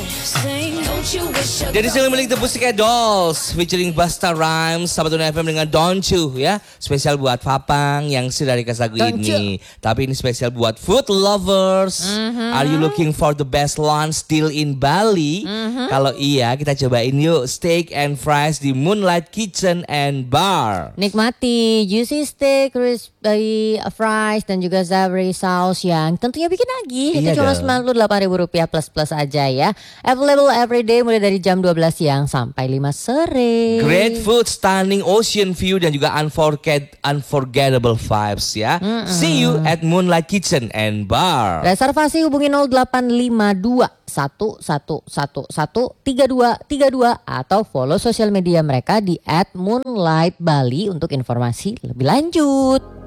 Dari single milik The Pussycat Dolls featuring Busta Rhymes, Sahabat Tuna FM dengan Don't You ya. Spesial buat Papang yang sudah dikasih lagu ini. Tapi ini spesial buat food lovers. Are you looking for the best lunch still in Bali? Kalau iya, kita cobain yuk steak and fries di Moonlight Kitchen and Bar. Nikmati juicy steak, crispy fries dan juga savory sauce yang tentunya bikin nagih. Itu cuma Rp98.000 plus aja ya. Available every day mulai dari jam 12 siang sampai 5 sore. Great food, stunning ocean view dan juga unforgettable vibes ya. See you at Moonlight Kitchen and Bar. Reservasi hubungi 0852 11113232 atau follow sosial media mereka di @moonlightbali untuk informasi lebih lanjut.